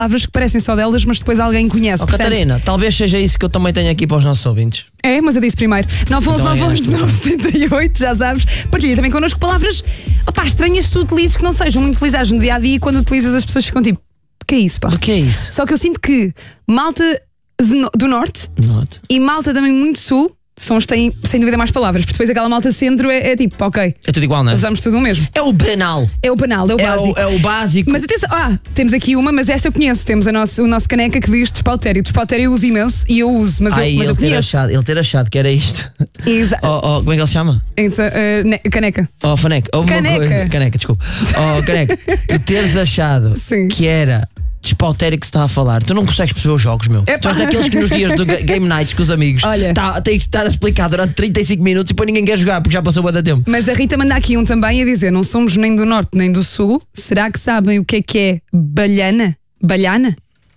palavras que parecem só delas, mas depois alguém conhece. Portanto, Catarina, talvez seja isso que eu também tenho aqui para os nossos ouvintes. É, mas eu disse primeiro. 911-911-978, já sabes. Partilha também connosco palavras estranhas que tu utilizes, que não sejam muito utilizadas no dia a dia, e quando utilizas as pessoas ficam tipo, o que é isso, pá? O que é isso? Só que eu sinto que malta do norte e malta também muito sul são os que têm, sem dúvida, mais palavras. Porque depois aquela malta centro é tipo, ok. É tudo igual, não é? Usamos tudo o mesmo. É o banal. É o banal, é o básico. É o básico. Mas atenção, temos aqui uma, mas esta eu conheço. Temos o nosso caneca que diz despautério. Despautério eu uso imenso e eu uso, mas eu conheço. Ele ter achado que era isto. Exato. Como é que ele se chama? Então, caneca. Faneca. Caneca, desculpa. Caneca, tu teres achado Sim. que era despautério que se está a falar. Tu não consegues perceber os jogos, meu. Tu és daqueles que nos dias do Game Nights com os amigos tens de estar a explicar durante 35 minutos e depois ninguém quer jogar porque já passou bué de tempo. Mas a Rita manda aqui um também a dizer: não somos nem do norte nem do sul. Será que sabem o que é balhana? Balhana?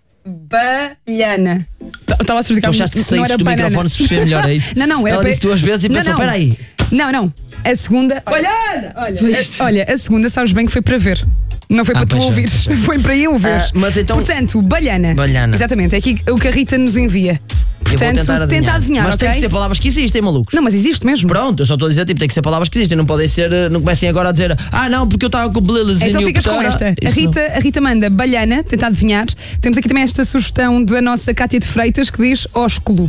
Balhana. Estava a explicar. Tu achaste que saísse do microfone se perceber melhor, é isso? Não. Ela disse duas vezes e pensou, espera aí. Não. A segunda. Balhana! Olha, a segunda sabes bem que foi para ver. Não foi para tu ouvires, foi para eu ver. Mas então... Portanto, balhana. Exatamente, é aqui o que a Rita nos envia. Portanto, tenta adivinhar. Mas tem que ser palavras que existem, malucos. Não, mas existe mesmo. Pronto, eu só estou a dizer, tem que ser palavras que existem. Não podem ser, não comecem agora a dizer, não, porque eu estava com belelas. Então ficas com esta. A Rita manda balhana, tenta adivinhar. Temos aqui também esta sugestão da nossa Cátia de Freitas que diz ósculo.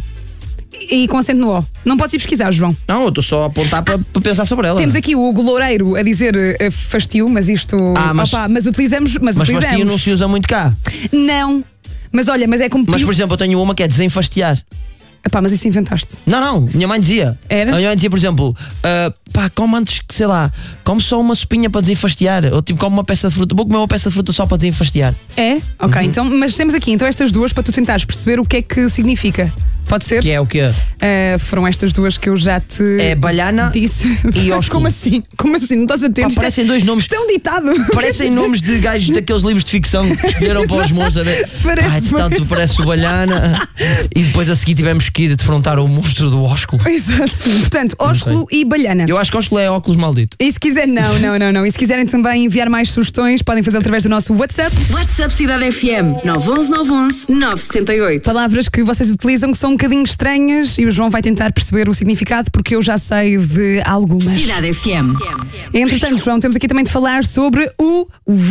E com acento no O. Não podes ir pesquisar, João. Não, eu estou só a apontar para pensar sobre ela. Temos aqui o Hugo Loureiro a dizer fastio, mas isto. Mas utilizamos. Mas fastio não se usa muito cá. Não. Mas olha, mas é como. Mas por exemplo, eu tenho uma que é desenfastiar. Mas isso inventaste. Não, minha mãe dizia. Era? A minha mãe dizia, por exemplo, come antes que, sei lá, come só uma sopinha para desenfastiar. Ou tipo, come uma peça de fruta. Vou comer uma peça de fruta só para desenfastiar. É? Ok, então, mas temos aqui então estas duas para tu tentares perceber o que é que significa. Pode ser? Que é o quê? Foram estas duas que eu já te balhana disse. E ósculo. Como assim? Não estás atento? Parecem dois nomes. Isto é um ditado. Parecem nomes de gajos daqueles livros de ficção que escolheram para os monstros a ver. Parece o balhana. E depois a seguir tivemos que ir defrontar o monstro do ósculo. Exato, sim. Portanto, ósculo e balhana. Eu acho que ósculo é óculos maldito. E se quiser, não. E se quiserem também enviar mais sugestões, podem fazer através do nosso WhatsApp. WhatsApp Cidade FM 911-911-978. Palavras que vocês utilizam que são um bocadinho estranhas e o João vai tentar perceber o significado porque eu já sei de algumas. Cidade FM. Entretanto, João, temos aqui também de falar sobre o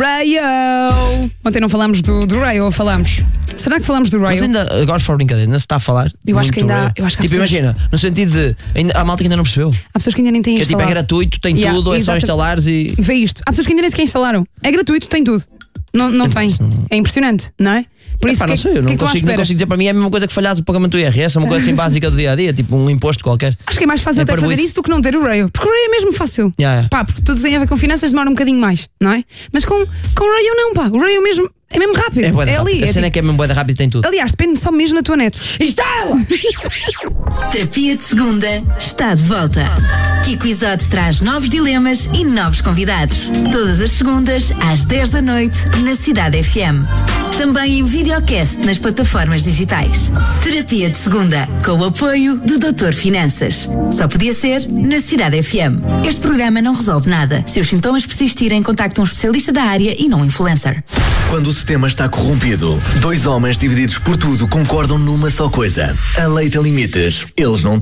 Rayo. Ontem não falámos do Rayo, ou falamos? Será que falamos do Rayo? Mas ainda, agora for brincadeira, ainda se está a falar. Eu acho que ainda. Tipo, imagina, no sentido de a malta que ainda não percebeu. Há pessoas que ainda nem têm instalado. É gratuito, tem tudo, é só instalares e. Vê isto. Há pessoas que ainda nem sequer instalaram. É gratuito, tem tudo. Não tem. É impressionante, não é? Por isso, não sei, eu não consigo dizer. Para mim é a mesma coisa que falhares o pagamento do IRS, é uma coisa assim básica do dia a dia, tipo um imposto qualquer. Acho que é mais fácil até fazer isso do que não ter o Rayo. Porque o Rayo é mesmo fácil. Porque tudo tem a ver com finanças demora um bocadinho mais, não é? Mas com o Rayo não, pá. O Rayo mesmo é mesmo rápido. É ali. A cena é que é mesmo bué de rápido, tem tudo. Aliás, depende só mesmo da tua net. Instala! Terapia de Segunda está de volta. Kiko Isote traz novos dilemas e novos convidados. Todas as segundas, às 10 da noite, na Cidade FM. Também em videocast nas plataformas digitais. Terapia de Segunda, com o apoio do Dr. Finanças. Só podia ser na Cidade FM. Este programa não resolve nada. Se os sintomas persistirem, contacte um especialista da área e não um influencer. Quando o sistema está corrompido, dois homens divididos por tudo concordam numa só coisa. A lei tem limites. Eles não têm.